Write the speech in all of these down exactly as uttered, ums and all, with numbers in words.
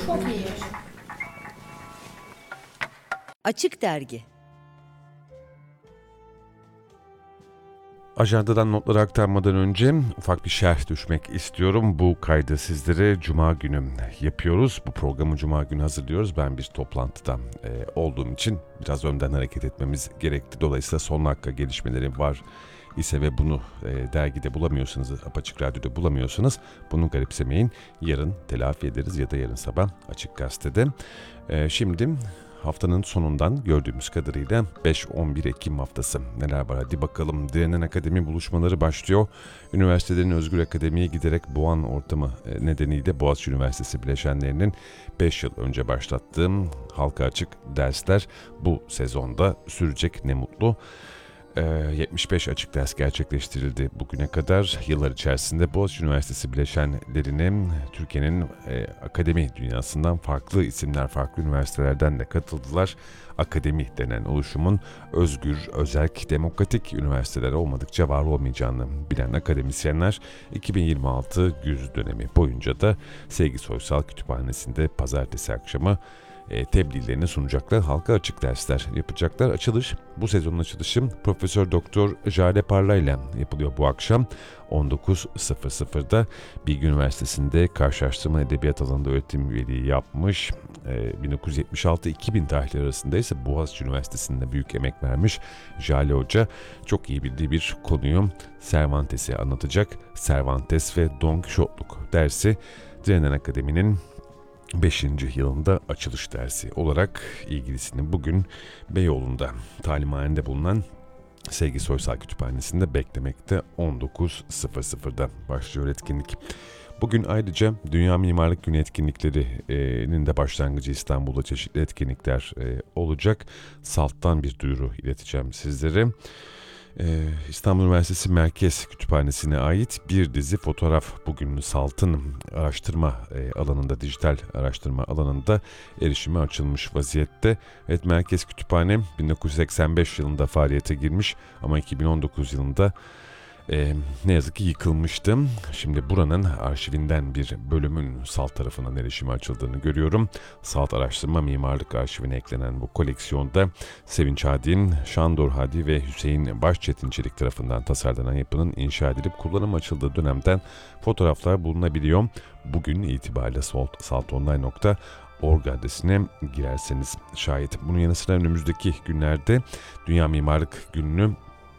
Çok iyi. Açık Dergi. Ajandadan notları aktarmadan önce ufak bir şerh düşmek istiyorum. Bu kaydı sizlere Cuma günü yapıyoruz. Bu programı Cuma günü hazırlıyoruz. Ben bir toplantıda e, olduğum için biraz önden hareket etmemiz gerekti. Dolayısıyla son dakika gelişmeleri var ise ve bunu e, dergide bulamıyorsanız, Apaçık Radyo'da bulamıyorsanız bunu garipsemeyin. Yarın telafi ederiz ya da yarın sabah Açık Gazete'de. E, şimdi... Haftanın sonundan gördüğümüz kadarıyla beş on bir Ekim haftası. Neler var hadi bakalım. Direnen Akademi buluşmaları başlıyor. Üniversitelerin özgür akademiye giderek boğan ortamı nedeniyle Boğaziçi Üniversitesi bileşenlerinin beş yıl önce başlattığı halka açık dersler bu sezonda sürecek, ne mutlu. yetmiş beş açık ders gerçekleştirildi bugüne kadar. Yıllar içerisinde Boğaziçi Üniversitesi bileşenlerine Türkiye'nin e, akademi dünyasından farklı isimler, farklı üniversitelerden de katıldılar. Akademi denen oluşumun özgür, özerk, demokratik üniversiteler olmadıkça var olmayacağını bilen akademisyenler iki bin yirmi altı güz dönemi boyunca da Sevgi Soysal Kütüphanesi'nde pazartesi akşamı E, tebliğlerini sunacaklar. Halka açık dersler yapacaklar. Açılış, bu sezonun açılışı Profesör Doktor Jale Parla ile yapılıyor bu akşam on dokuz sıfırda. Bilgi Üniversitesi'nde karşılaştırma edebiyat alanında öğretim üyeliği yapmış. E, bin dokuz yüz yetmiş altı iki bin tarihleri arasında ise Boğaziçi Üniversitesi'nde büyük emek vermiş Jale Hoca çok iyi bildiği bir konuyu, Cervantes'i anlatacak. Cervantes ve Don Quixote'luk dersi Direnen Akademi'nin beşinci yılında açılış dersi olarak ilgilisini bugün Beyoğlu'nda talimhanede bulunan Sevgi Soysal Kütüphanesi'nde beklemekte. on dokuz sıfırda başlıyor etkinlik. Bugün ayrıca Dünya Mimarlık Günü etkinliklerinin de başlangıcı İstanbul'da çeşitli etkinlikler olacak. SALT'tan bir duyuru ileteceğim sizlere. Ee, İstanbul Üniversitesi Merkez Kütüphanesi'ne ait bir dizi fotoğraf bugün SALT'ın araştırma e, alanında, dijital araştırma alanında erişime açılmış vaziyette. Evet, Merkez Kütüphane bin dokuz yüz seksen beş yılında faaliyete girmiş ama iki bin on dokuz yılında e, ne yazık ki yıkılmıştı. Şimdi buranın arşivinden bir bölümün SALT tarafından erişime açıldığını görüyorum. SALT Araştırma Mimarlık Arşivine eklenen bu koleksiyonda Sevinç Hadi'nin, Şandor Hadi ve Hüseyin Başçetin Çelik tarafından tasarlanan yapının inşa edilip kullanıma açıldığı dönemden fotoğraflar bulunabiliyor. Bugün itibariyle saltonline nokta org adresine girerseniz şayet. Bunun yanı sıra önümüzdeki günlerde Dünya Mimarlık Günü'nü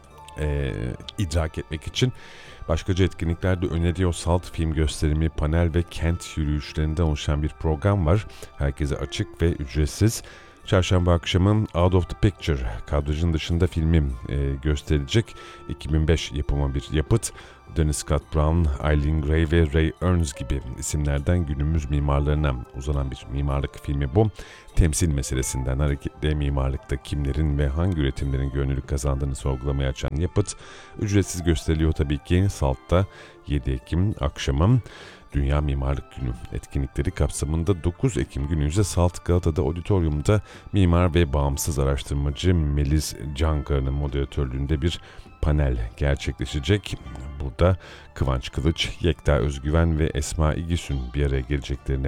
E, idrak etmek için başkaca etkinliklerde öneriyor. SALT film gösterimi, panel ve kent yürüyüşlerinden oluşan bir program var. Herkese açık ve ücretsiz. Çarşamba akşamı Out of the Picture kadrajın dışında filmim e, gösterilecek. iki bin beş yapımı bir yapıt. Dennis Scott Brown, Eileen Gray ve Ray Ernst gibi isimlerden günümüz mimarlarına uzanan bir mimarlık filmi bu. Temsil meselesinden hareketle mimarlıkta kimlerin ve hangi üretimlerin gönüllülük kazandığını sorgulamaya açan yapıt ücretsiz gösteriliyor tabii ki. SALT'ta yedi Ekim akşamı Dünya Mimarlık Günü etkinlikleri kapsamında dokuz Ekim günü ise SALT Galata'da Auditorium'da mimar ve bağımsız araştırmacı Melis Cankar'ın moderatörlüğünde bir panel gerçekleşecek. Burada Kıvanç Kılıç, Yekta Özgüven ve Esma İgüs'ün bir araya geleceklerini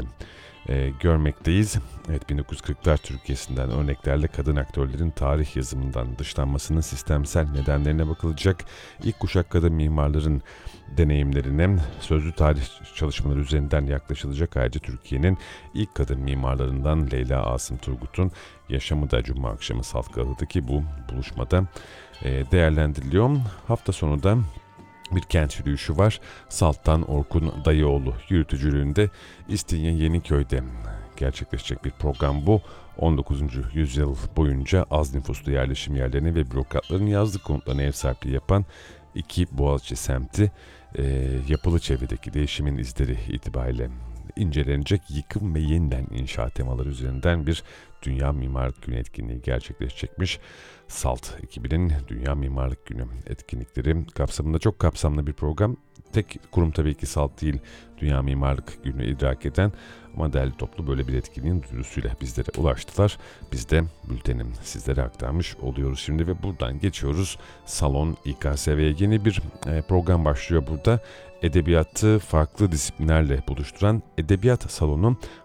e, görmekteyiz. Evet, bin dokuz yüz kırklar Türkiye'sinden örneklerle kadın aktörlerin tarih yazımından dışlanmasının sistemsel nedenlerine bakılacak. İlk kuşak kadın mimarların deneyimlerine sözlü tarih çalışmaları üzerinden yaklaşılacak. Ayrıca Türkiye'nin ilk kadın mimarlarından Leyla Asım Turgut'un yaşamı da Cuma akşamı SALT Galata'daki bu buluşmada e, değerlendiriliyor. Hafta sonu da bir kent yürüyüşü var. SALT'tan Orkun Dayıoğlu yürütücülüğünde İstinye Yeniköy'de gerçekleşecek bir program bu. on dokuzuncu yüzyıl boyunca az nüfuslu yerleşim yerlerini ve bürokratların yazlık konutlarına ev sahipliği yapan iki Boğaziçi semti e, yapılı çevredeki değişimin izleri itibariyle incelenecek. Yıkım ve yeniden inşa temaları üzerinden bir Dünya Mimarlık Günü etkinliği gerçekleşecekmiş. SALT ekibinin Dünya Mimarlık Günü etkinlikleri kapsamında çok kapsamlı bir program. Tek kurum tabii ki SALT değil, Dünya Mimarlık Günü idrak eden, ama derli toplu böyle bir etkinliğin duyurusuyla bizlere ulaştılar. Biz de bülteni sizlere aktarmış oluyoruz şimdi ve buradan geçiyoruz. Salon İ K S V'ye yeni bir program başlıyor burada. Edebiyatı farklı disiplinlerle buluşturan Edebiyat Salonu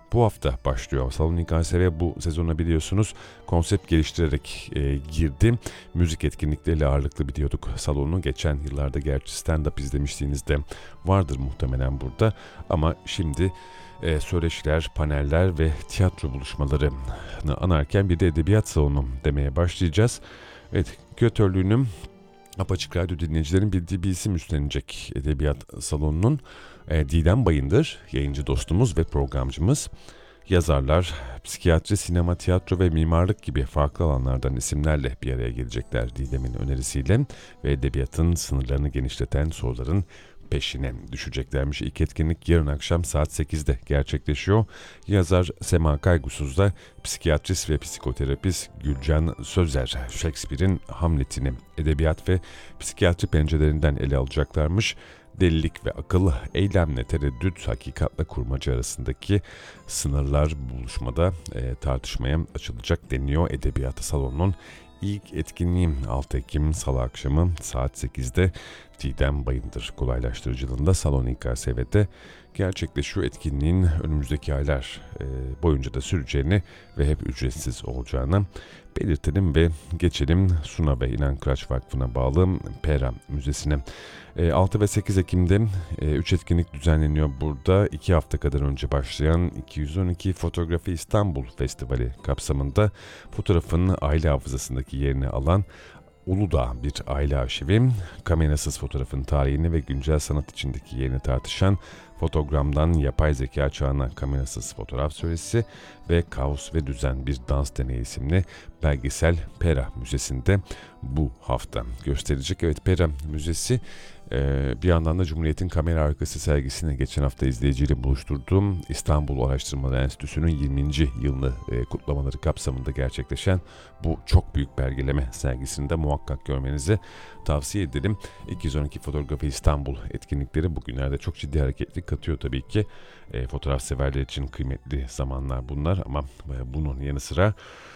bu hafta başlıyor. Salon İ K S V bu sezona biliyorsunuz konsept geliştirerek e, girdi. Müzik etkinlikleriyle ağırlıklı biliyorduk salonu. Geçen yıllarda gerçi stand-up izlemişliğinizde vardır muhtemelen burada. Ama şimdi e, söyleşiler, paneller ve tiyatro buluşmalarını anarken bir de edebiyat salonu demeye başlayacağız. Evet, küratörlüğünü Apaçık Radyo dinleyicilerin bildiği bir isim üstlenecek edebiyat salonunun. E, Didem Bayındır, yayıncı dostumuz ve programcımız. Yazarlar, psikiyatri, sinema, tiyatro ve mimarlık gibi farklı alanlardan isimlerle bir araya gelecekler Didem'in önerisiyle ve edebiyatın sınırlarını genişleten soruların peşine düşeceklermiş. İlk etkinlik yarın akşam saat sekizde gerçekleşiyor. Yazar Sema Kaygusuz da psikiyatrist ve psikoterapist Gülcan Sözer, Shakespeare'in Hamlet'ini edebiyat ve psikiyatri pencerelerinden ele alacaklarmış. Delilik ve akıl, eylemle tereddüt, hakikatle kurmaca arasındaki sınırlar buluşmada e, tartışmaya açılacak deniyor edebiyat salonunun. İlk etkinliğim altı Ekim Salı akşamı saat sekizde Didem Bayındır kolaylaştırıcılığında Salon İ K S V'de gerçekleşiyor. Etkinliğin önümüzdeki aylar e, boyunca da süreceğini ve hep ücretsiz olacağını belirtelim ve geçelim Suna ve İnan Kıraç Vakfı'na bağlı Pera Müzesi'ne. E, altı ve sekiz Ekim'de üç e, etkinlik düzenleniyor burada. iki hafta kadar önce başlayan iki yüz on iki Fotoğrafı İstanbul Festivali kapsamında fotoğrafın aile hafızasındaki yerini alan Uludağ bir aile arşivi, kamerasız fotoğrafın tarihini ve güncel sanat içindeki yerini tartışan Fotogramdan Yapay Zeka Çağına Kamerasız Fotoğraf Söylesi ve Kaos ve Düzen Bir Dans Deneyi isimli belgesel Pera Müzesi'nde bu hafta gösterilecek. Evet, Pera Müzesi Ee, bir yandan da Cumhuriyet'in kamera arkası sergisini geçen hafta izleyiciyle buluşturduğum İstanbul Araştırmalar Enstitüsü'nün yirminci yılını e, kutlamaları kapsamında gerçekleşen bu çok büyük belgeleme sergisini de muhakkak görmenizi tavsiye edelim. iki yüz on iki Fotoğrafı İstanbul etkinlikleri bugünlerde çok ciddi hareketli katıyor tabii ki. E, fotoğraf severler için kıymetli zamanlar bunlar ama e, bunun yanı sıra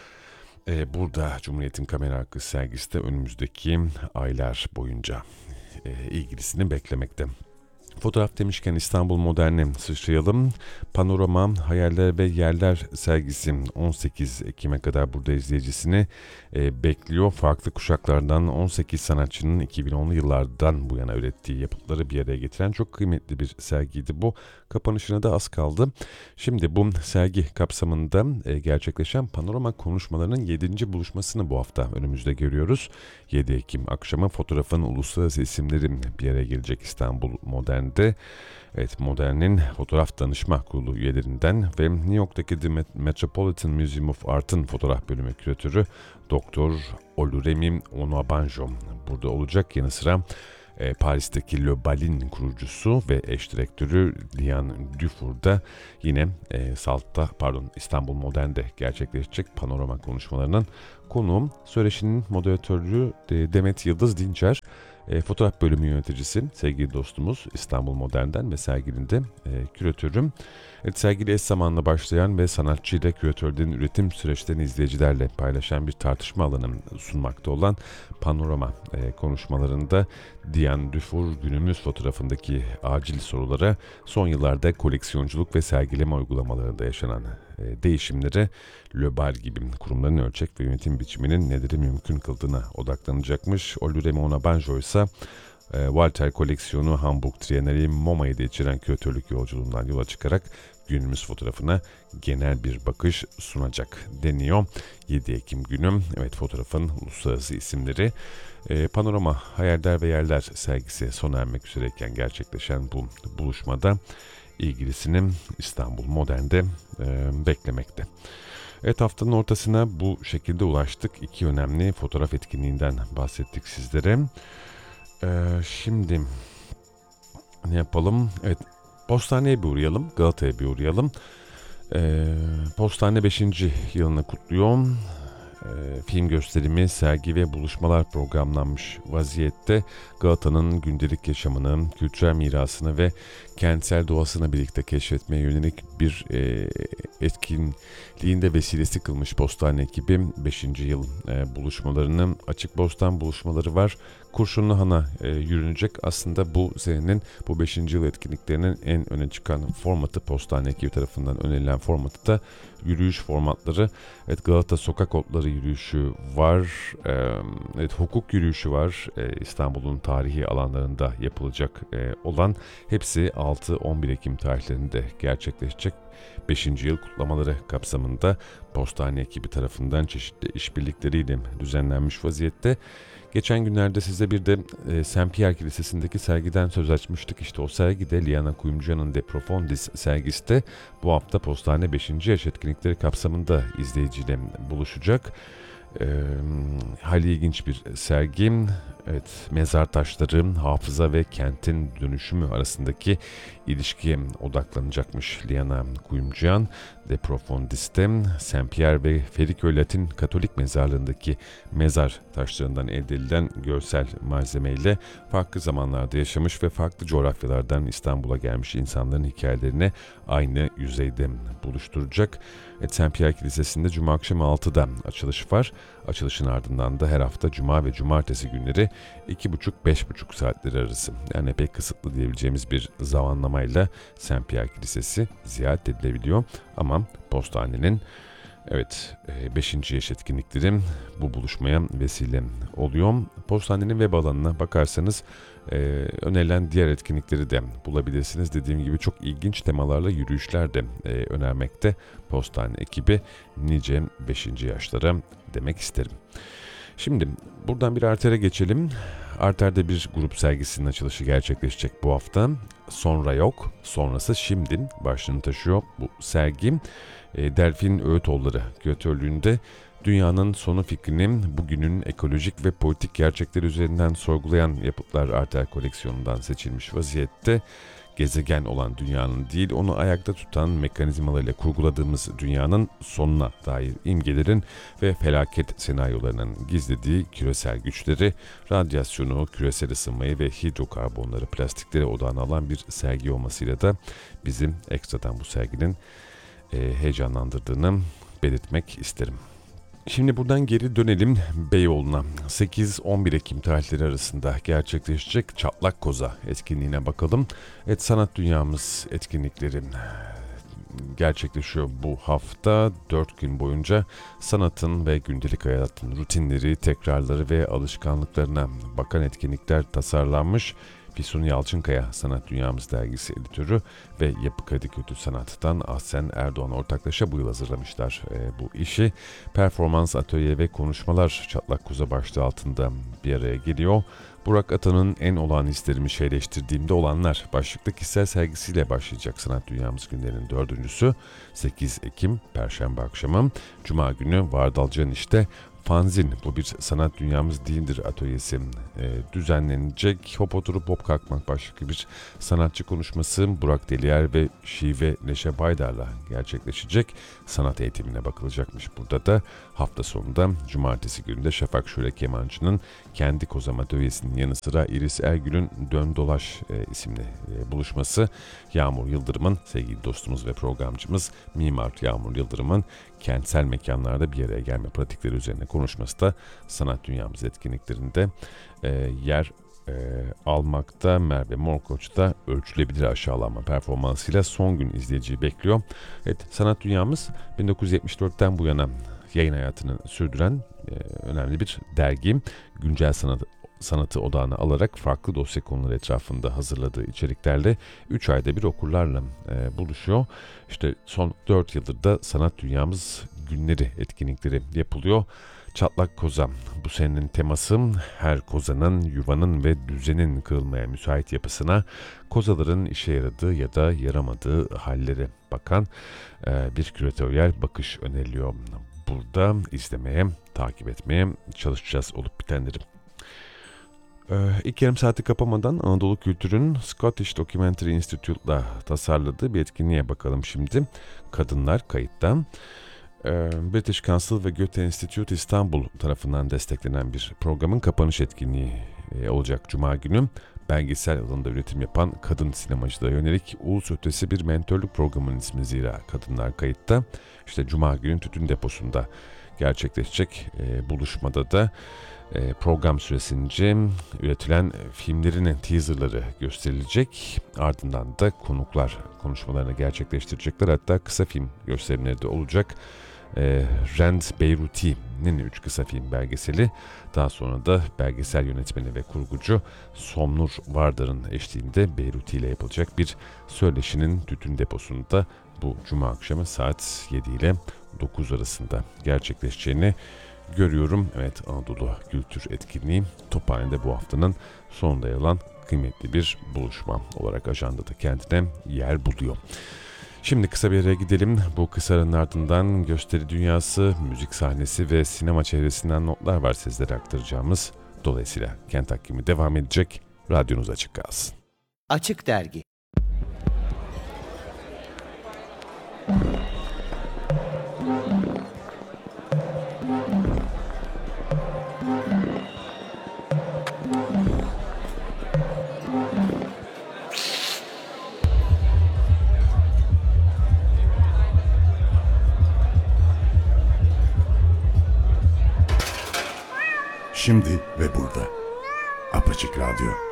e, burada Cumhuriyet'in kamera arkası sergisi de önümüzdeki aylar boyunca E, ilgilisini beklemekte. Fotoğraf demişken İstanbul Modern'e sıçrayalım. Panorama, Hayaller ve Yerler sergisi on sekiz Ekim'e kadar burada izleyicisini e, bekliyor. Farklı kuşaklardan on sekiz sanatçının iki bin onlu yıllardan bu yana ürettiği yapıtları bir araya getiren çok kıymetli bir sergiydi bu. Kapanışına da az kaldı. Şimdi bu sergi kapsamında e, gerçekleşen panorama konuşmalarının yedinci buluşmasını bu hafta önümüzde görüyoruz. yedi Ekim akşamı fotoğrafın uluslararası isimleri bir araya gelecek İstanbul Modern'de. Evet, Modern'in fotoğraf danışma kurulu üyelerinden ve New York'taki The Metropolitan Museum of Art'ın fotoğraf bölümü küratörü Doktor Oluremi Onabanjo burada olacak. Yanı sıra e, Paris'teki Le Bal'in kurucusu ve eş direktörü Lian Dufour da yine e, Salt'ta pardon İstanbul Modern'de gerçekleşecek panorama konuşmalarının konuğum. Söyleşinin moderatörü e, Demet Yıldız Dinçer. E, fotoğraf bölümü yöneticisi sevgili dostumuz İstanbul Modern'den ve serginin de e, küratörüm. Evet, sergili eş zamanlı başlayan ve sanatçıyla küratörlerin üretim süreçlerini izleyicilerle paylaşan bir tartışma alanı sunmakta olan panorama e, konuşmalarında Diane Dufour günümüz fotoğrafındaki acil sorulara, son yıllarda koleksiyonculuk ve sergileme uygulamalarında yaşanan e, değişimlere, Le Bal gibi kurumların ölçek ve yönetim biçiminin neleri mümkün kıldığına odaklanacakmış. Oluremi Onabanjo ise Walter koleksiyonu Hamburg Triennale MoMA'yı da içeren küratörlük yolculuğundan yola çıkarak günümüz fotoğrafına genel bir bakış sunacak deniyor. yedi Ekim günü evet fotoğrafın uluslararası isimleri. E, Panorama Hayaller ve Yerler sergisi sona ermek üzereyken gerçekleşen bu buluşmada ilgilisini İstanbul Modern'de e, beklemekte. Evet, haftanın ortasına bu şekilde ulaştık. İki önemli fotoğraf etkinliğinden bahsettik sizlere. Ee, şimdi ne yapalım? Evet, Postane'ye bir uğrayalım, Galata'ya bir uğrayalım. Ee, Postane beşinci yılını kutluyor. Ee, film gösterimi, sergi ve buluşmalar programlanmış vaziyette. Galata'nın gündelik yaşamını, kültürel mirasını ve kentsel doğasını birlikte keşfetmeye yönelik bir e, etkinliğinde vesilesi kılmış Postane ekibi beşinci yıl e, buluşmalarını, Açık Bostan buluşmaları var. Kurşunluhan'a e, yürünecek. Aslında bu senenin bu beşinci yıl etkinliklerinin en öne çıkan formatı, Postane ekibi tarafından önerilen formatı da yürüyüş formatları. Evet, Galata Sokak Otları yürüyüşü var. E, evet, hukuk yürüyüşü var. E, İstanbul'un tarihi alanlarında yapılacak e, olan, hepsi altı on bir Ekim tarihlerinde gerçekleşecek. beşinci yıl kutlamaları kapsamında Postane ekibi tarafından çeşitli işbirlikleriyle düzenlenmiş vaziyette. Geçen günlerde size bir de e, Saint Pierre Kilisesi'ndeki sergiden söz açmıştık. İşte o sergide Liana Kuyumcuyan'ın De Profundis sergisi de bu hafta Postane beşinci yaş etkinlikleri kapsamında izleyiciyle buluşacak. Ee, hali ilginç bir sergi. Evet, mezar taşları, hafıza ve kentin dönüşümü arasındaki ilişkiye odaklanacakmış Liana Kuyumcuyan. De Profundis'te Saint Pierre ve Feriköy Latin Katolik mezarlığındaki mezar taşlarından elde edilen görsel malzemeyle farklı zamanlarda yaşamış ve farklı coğrafyalardan İstanbul'a gelmiş insanların hikayelerini aynı yüzeyde buluşturacak. Evet, Saint Pierre Kilisesi'nde Cuma akşamı altıda açılış var. Açılışın ardından da her hafta Cuma ve Cumartesi günleri iki buçuk beş buçuk saatleri arası, yani epey kısıtlı diyebileceğimiz bir zamanlamayla Saint Pierre Kilisesi ziyaret edilebiliyor. Ama Postane'nin evet beşinci yaş etkinlikleri bu buluşmaya vesile oluyor. Postane'nin web alanına bakarsanız e, önerilen diğer etkinlikleri de bulabilirsiniz. Dediğim gibi çok ilginç temalarla yürüyüşler de e, önermekte Postane ekibi nice beşinci yaşlara demek isterim. Şimdi buradan bir Arter'e geçelim. Arter'de bir grup sergisinin açılışı gerçekleşecek bu hafta. Sonra yok, sonrası şimdi başlığını taşıyor bu sergi. E, Delfin Öğütoğulları küratörlüğünde dünyanın sonu fikrini bugünün ekolojik ve politik gerçekleri üzerinden sorgulayan yapıtlar Arter koleksiyonundan seçilmiş vaziyette. Gezegen olan dünyanın değil, onu ayakta tutan mekanizmalarıyla kurguladığımız dünyanın sonuna dair imgelerin ve felaket senaryolarının gizlediği küresel güçleri, radyasyonu, küresel ısınmayı ve hidrokarbonları, plastikleri odağına alan bir sergi olmasıyla da bizim ekstradan bu serginin e, heyecanlandırdığını belirtmek isterim. Şimdi buradan geri dönelim Beyoğlu'na. sekiz on bir Ekim tarihleri arasında gerçekleşecek Çatlak Koza etkinliğine bakalım. Evet, sanat dünyamız etkinlikleri gerçekleşiyor bu hafta. dört gün boyunca sanatın ve gündelik hayatın rutinleri, tekrarları ve alışkanlıklarına bakan etkinlikler tasarlanmış. Füsun Yalçınkaya Sanat Dünyamız dergisi editörü ve Yapı Kredi Kültür Sanat'tan Ahsen Erdoğan ortaklaşa bu yıl hazırlamışlar e, bu işi. Performans, atölye ve konuşmalar Çatlak Koza başlığı altında bir araya geliyor. Burak Atan'ın En Olağan Hislerimi Şeyleştirdiğimde Olanlar başlıklı kişisel sergisiyle başlayacak Sanat Dünyamız günlerinin dördüncüsü sekiz Ekim Perşembe akşamı. Cuma günü Vardalcan işte Fanzin, bu bir sanat dünyamız değildir atölyesi e, düzenlenecek. Hop oturup hop kalkmak başlıklı bir sanatçı konuşması Burak Deliyer ve Şive Neşe Baydar'la gerçekleşecek. Sanat eğitimine bakılacakmış burada da. Hafta sonunda Cumartesi günü Şafak Şöyle Kemancı'nın Kendi Kozam Atölyesi'nin yanı sıra İris Ergül'ün Dön Dolaş e, isimli e, buluşması. Yağmur Yıldırım'ın, sevgili dostumuz ve programcımız Mimar Yağmur Yıldırım'ın kentsel mekanlarda bir araya gelme pratikleri üzerine konuşması da sanat dünyamız etkinliklerinde e, yer e, almakta. Merve Morkoç da ölçülebilir aşağılama performansıyla son gün izleyiciyi bekliyor. Evet, sanat dünyamız bin dokuz yüz yetmiş dörtten bu yana yayın hayatını sürdüren e, önemli bir dergi. Güncel sanat sanatı odağına alarak farklı dosya konuları etrafında hazırladığı içeriklerle üç ayda bir okurlarla e, buluşuyor. İşte son dört yıldır da Sanat Dünyamız günleri etkinlikleri yapılıyor. Çatlak Koza bu senenin teması, her kozanın, yuvanın ve düzenin kırılmaya müsait yapısına, kozaların işe yaradığı ya da yaramadığı hallere bakan e, bir küratöryel bakış öneriliyor. Burada izlemeye, takip etmeye çalışacağız olup bitenleri. İlk yarım saati kapamadan Anadolu Kültür'ün Scottish Documentary Institute'la tasarladığı bir etkinliğe bakalım şimdi. Kadınlar Kayıt'ta. British Council ve Goethe Institute İstanbul tarafından desteklenen bir programın kapanış etkinliği olacak Cuma günü. Belgesel alanında üretim yapan kadın sinemacılara yönelik ulus ötesi bir mentörlük programının ismi zira Kadınlar Kayıt'ta. İşte Cuma günü Tütün Deposu'nda gerçekleşecek. E, buluşmada da e, program süresince üretilen filmlerinin teaserları gösterilecek. Ardından da konuklar konuşmalarını gerçekleştirecekler. Hatta kısa film gösterimleri de olacak. E, Rand Beyruti'nin üç kısa film belgeseli, daha sonra da belgesel yönetmeni ve kurgucu Somnur Vardar'ın eşliğinde Beyruti ile yapılacak bir söyleşinin tütün deposunda bu cuma akşamı saat yedi ile dokuz arasında gerçekleşeceğini görüyorum. Evet, Anadolu Kültür Etkinliği Tophane'de bu haftanın sonunda yer alan kıymetli bir buluşma olarak ajandada kendine yer buluyor. Şimdi kısa bir yere gidelim. Bu kısa aranın ardından gösteri dünyası, müzik sahnesi ve sinema çevresinden notlar var sizlere aktaracağımız. Dolayısıyla kent takvimi devam edecek. Radyonuz açık kalsın. Açık Dergi. Şimdi ve burada. Apaçık Radyo.